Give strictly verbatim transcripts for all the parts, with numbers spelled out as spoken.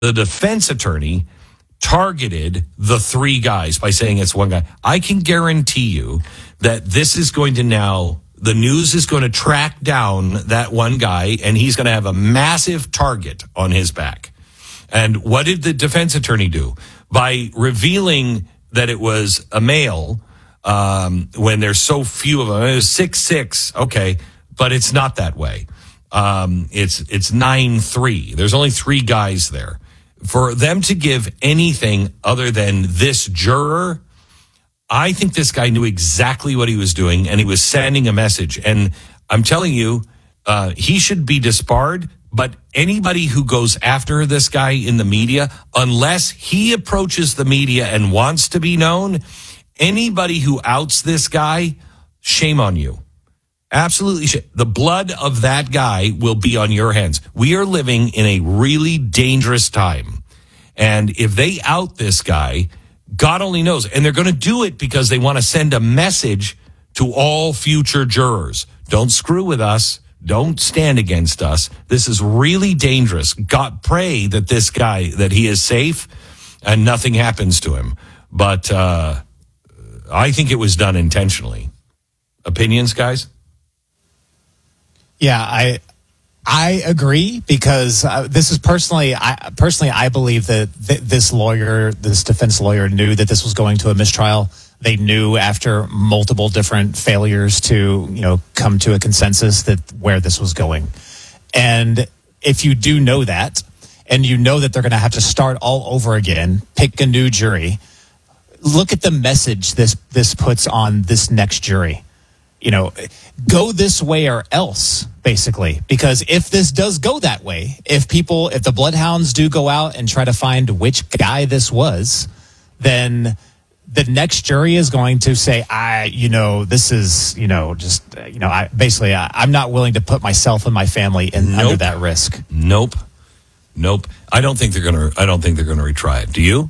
the defense attorney targeted the three guys by saying it's one guy. I can guarantee you that this is going to now, the news is going to track down that one guy, and he's going to have a massive target on his back. And what did the defense attorney do? By revealing that it was a male, um, when there's so few of them, it was six six, okay, but it's not that way. Um, it's it's nine three. There's only three guys there. For them to give anything other than this juror, I think this guy knew exactly what he was doing, and he was sending a message. And I'm telling you, uh, he should be disbarred. But anybody who goes after this guy in the media, unless he approaches the media and wants to be known, anybody who outs this guy, shame on you. Absolutely. Sh- the blood of that guy will be on your hands. We are living in a really dangerous time. And if they out this guy, God only knows. And they're going to do it because they want to send a message to all future jurors. Don't screw with us. Don't stand against us. This is really dangerous. God, pray that this guy, that he is safe and nothing happens to him. But uh, I think it was done intentionally. Opinions, guys? Yeah, I I agree because uh, this is personally, I personally I believe that th- this lawyer, this defense lawyer, knew that this was going to a mistrial. They knew after multiple different failures to, you know, come to a consensus that where this was going. And if you do know that, and you know that they're going to have to start all over again, pick a new jury, look at the message this this puts on this next jury. You know, go this way or else, basically. Because if this does go that way, if people, if the bloodhounds do go out and try to find which guy this was, then the next jury is going to say, I, you know, this is, you know, just, you know, I basically, I, I'm not willing to put myself and my family in Nope. under that risk. Nope. Nope. I don't think they're going to, I don't think they're going to retry it. Do you?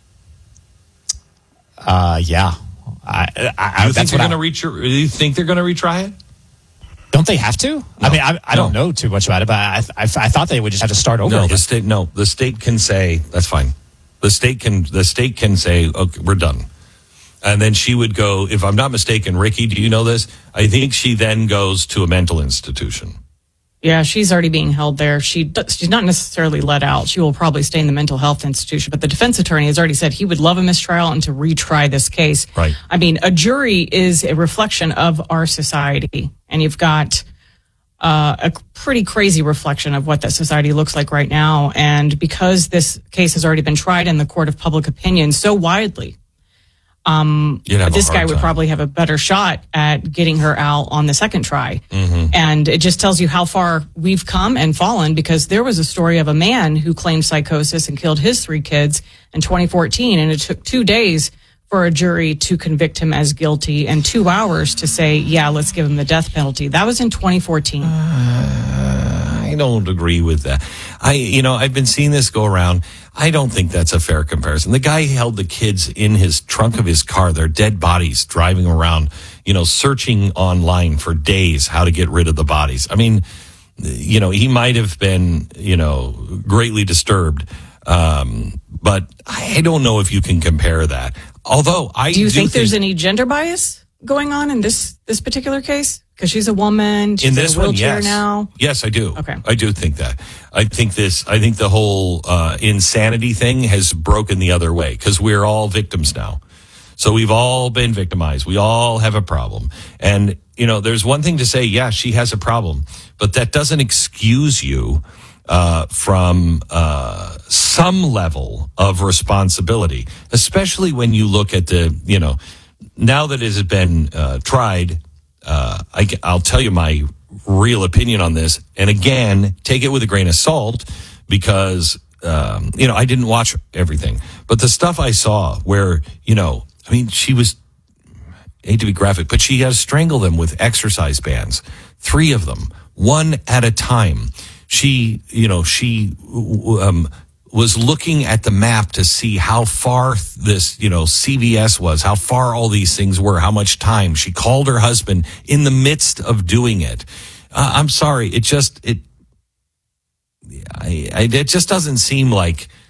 Uh, yeah. I, I, Do you think that's they're what I- going to reach? Do you think they're going to retry it? Don't they have to? I mean, I, I don't No. know too much about it, but I, I, I thought they would just have to start over No, again. the state. No, the state can say that's fine. The state can. The state can say, okay, we're done. And then she would go. If I'm not mistaken, Ricky, do you know this? I think she then goes to a mental institution. Yeah, she's already being held there. She does, she's not necessarily let out. She will probably stay in the mental health institution. But the defense attorney has already said he would love a mistrial and to retry this case. Right. I mean, a jury is a reflection of our society. And you've got uh, a pretty crazy reflection of what that society looks like right now. And because this case has already been tried in the court of public opinion so widely, Um, You'd have a this hard guy would time. probably have a better shot at getting her out on the second try. Mm-hmm. And it just tells you how far we've come and fallen, because there was a story of a man who claimed psychosis and killed his three kids in twenty fourteen. And it took two days for a jury to convict him as guilty and two hours to say, yeah, let's give him the death penalty. That was in twenty fourteen. Uh, I don't agree with that. I, you know, I've been seeing this go around. I don't think that's a fair comparison. The guy held the kids in his trunk of his car, their dead bodies, driving around, you know, searching online for days how to get rid of the bodies. I mean, you know, he might have been, you know, greatly disturbed. Um, but I don't know if you can compare that. Although I Do you do think, think there's any gender bias going on in this this particular case? Because she's a woman, she's in this in a wheelchair one, yes. now. Yes, I do. Okay. I do think that. I think this, I think the whole uh, insanity thing has broken the other way, because we're all victims now. So we've all been victimized. We all have a problem. And, you know, there's one thing to say, yeah, she has a problem, but that doesn't excuse you uh, from uh, some level of responsibility, especially when you look at the, you know, now that it has been uh, tried. Uh, I, I'll tell you my real opinion on this. And again, take it with a grain of salt, because, um, you know, I didn't watch everything. But the stuff I saw where, you know, I mean, she was, I hate to be graphic, but she had to strangle them with exercise bands, three of them, one at a time. She, you know, she um, was looking at the map to see how far this, you know, C V S was, how far all these things were, how much time. She called her husband in the midst of doing it. Uh, I'm sorry. It just, it, I, I, it just doesn't seem like